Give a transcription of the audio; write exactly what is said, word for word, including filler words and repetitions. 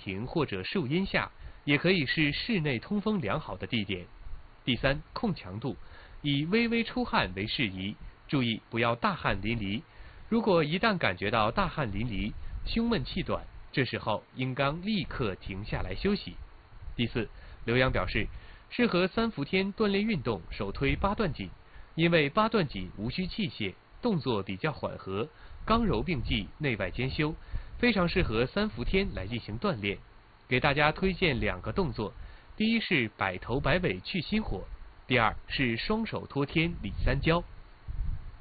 亭或者树荫下，也可以是室内通风良好的地点。第三，控强度，以微微出汗为适宜，注意不要大汗淋漓。如果一旦感觉到大汗淋漓、胸闷气短，这时候应当立刻停下来休息。第四，刘洋表示，适合三伏天锻炼运动，首推八段锦，因为八段锦无需器械，动作比较缓和，刚柔并济，内外兼修，非常适合三伏天来进行锻炼。给大家推荐两个动作，第一是摆头摆尾去心火，第二是双手托天理三焦。